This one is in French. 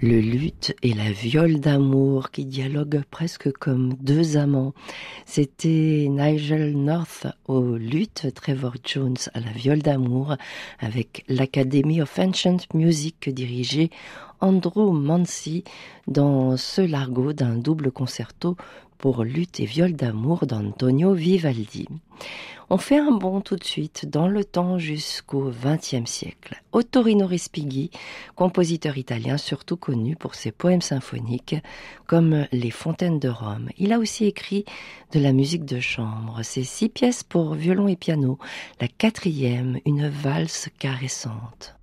Le luth et la viole d'amour qui dialoguent presque comme deux amants. C'était Nigel North au luth, Trevor Jones à la viole d'amour, avec l'Academy of Ancient Music que dirigeait Andrew Mancy dans ce largo d'un double concerto pour luth et viole d'amour d'Antonio Vivaldi. On fait un bond tout de suite dans le temps jusqu'au XXe siècle. Ottorino Respighi, compositeur italien surtout connu pour ses poèmes symphoniques comme Les Fontaines de Rome. Il a aussi écrit de la musique de chambre. Ses 6 pièces pour violon et piano. La 4e, une valse caressante.